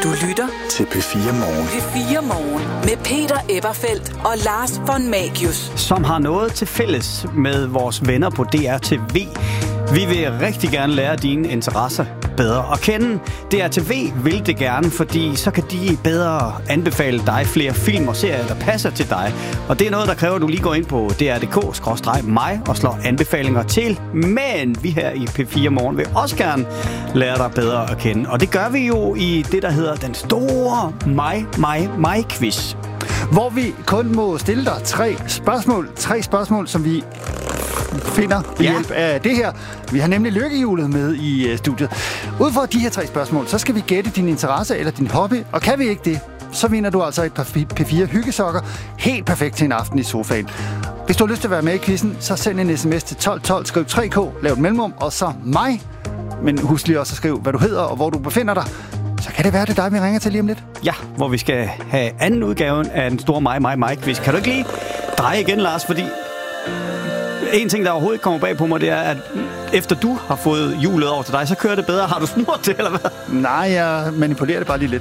Du lytter til P4 Morgen. P4 Morgen med Peter Eberfeldt og Lars von Magius. Som har noget til fælles med vores venner på DRTV. Vi vil rigtig gerne lære dine interesser bedre at kende. DRTV vil det gerne, fordi så kan de bedre anbefale dig flere film og serier, der passer til dig. Og det er noget, der kræver, at du lige går ind på dr.dk/mig og slår anbefalinger til. Men vi her i P4 Morgen vil også gerne lære dig bedre at kende. Og det gør vi jo i det, der hedder den store mig-quiz. Hvor vi kun må stille dig tre spørgsmål, som vi finder ved hjælp af det her. Vi har nemlig lykkehjulet med i studiet. Ud fra de her tre spørgsmål, så skal vi gætte din interesse eller din hobby. Og kan vi ikke det, så vinder du altså et par P4 hyggesokker. Helt perfekt til en aften i sofaen. Hvis du har lyst til at være med i quizzen, så send en sms til 1212, skriv 3K, lav et mellemrum, og så mig. Men husk lige også at skrive, hvad du hedder og hvor du befinder dig. Så kan det være, det er dig, vi ringer til lige om lidt. Ja, hvor vi skal have anden udgaven af den store mig-quiz. Kan du ikke lige dreje igen, Lars? Fordi en ting, der overhovedet kommer bag på mig, det er, at efter du har fået hjulet over til dig, så kører det bedre. Har du smurt det, eller hvad? Nej, jeg manipulerer det bare lige lidt.